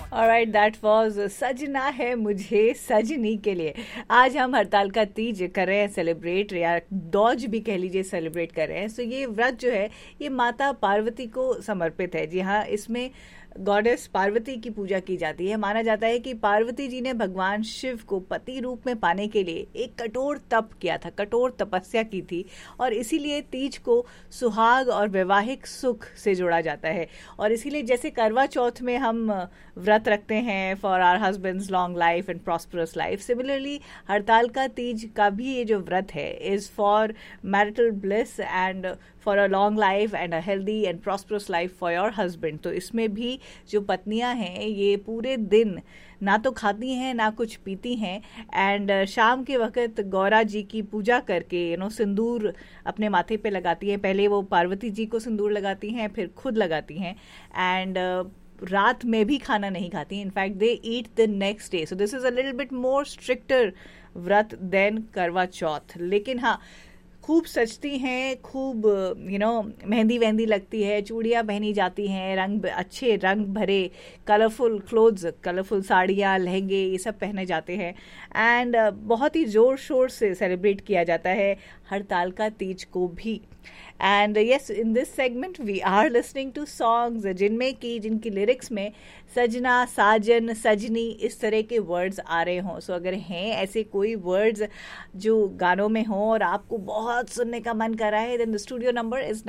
Alright, that was सजना है मुझे सजनी के लिए। आज हम हड़ताल का तीज कर रहे हैं सेलिब्रेट, या दौज भी कह लीजिए सेलिब्रेट कर रहे हैं। सो ये व्रत जो है ये माता पार्वती को समर्पित है। जी हाँ, इसमें गॉडेस पार्वती की पूजा की जाती है। माना जाता है कि पार्वती जी ने भगवान शिव को पति रूप में पाने के लिए एक कठोर तप किया था, कठोर तपस्या की थी, और इसीलिए तीज को सुहाग और वैवाहिक सुख से जोड़ा जाता है। और इसीलिए जैसे करवा चौथ में हम व्रत रखते हैं for our husbands long life and prosperous life, similarly हड़ताल का तीज का भी ये जो व्रत है is for marital bliss and for a long life and a healthy and prosperous life for your husband. तो इसमें भी जो पत्नियां हैं ये पूरे दिन ना तो खाती हैं ना कुछ पीती हैं, एंड शाम के वक्त गौरा जी की पूजा करके सिंदूर अपने माथे पे लगाती हैं। पहले वो पार्वती जी को सिंदूर लगाती हैं, फिर खुद लगाती हैं, एंड रात में भी खाना नहीं खाती। In fact they eat the next day. So this is a little bit more stricter व्रत देन करवा चौथ। लेकिन हाँ, खूब सजती हैं, खूब मेहंदी वहंदी लगती है, चूड़ियाँ पहनी जाती हैं, अच्छे रंग भरे कलरफुल क्लोथ्स, कलरफुल साड़ियाँ, लहंगे, ये सब पहने जाते हैं, एंड बहुत ही ज़ोर शोर से सेलिब्रेट किया जाता है हड़ताल का तीज को भी। And yes, in this segment we are listening to songs जिनकी लिरिक्स में सजना, साजन, सजनी इस तरह के वर्ड्स आ रहे हों। सो अगर हैं ऐसे कोई वर्ड्स जो गानों में हों और आपको बहुत सुनने का मन कर रहा है, then the studio number is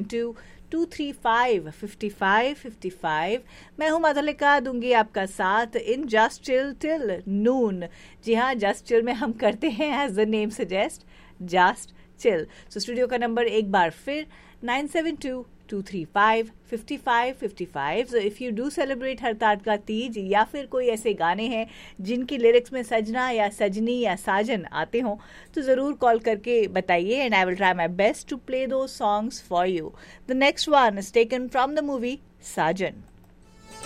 972-235-5555। मैं हूँ मधुलिका, दूंगी आपका साथ इन जस्ट चिल टिल नून। जी हाँ, जस्ट चिल में हम करते हैं as the name suggest, just chill. So studio का नंबर एक बार फिर 972-235-5555। So if you do celebrate हड़ताल का तीज, या फिर कोई ऐसे गाने हैं जिनकी लिरिक्स में सजना या सजनी या साजन आते हों, तो ज़रूर कॉल करके बताइए, and I will try my best to play दो songs for you. The next one is taken from the movie Sajan.